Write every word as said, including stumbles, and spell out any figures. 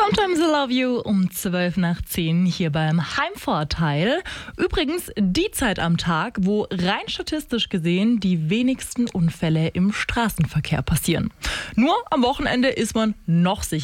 Sometimes I Love You um zwölf nach zehn hier beim Heimvorteil. Übrigens die Zeit am Tag, wo rein statistisch gesehen die wenigsten Unfälle im Straßenverkehr passieren. Nur am Wochenende ist man noch sicherer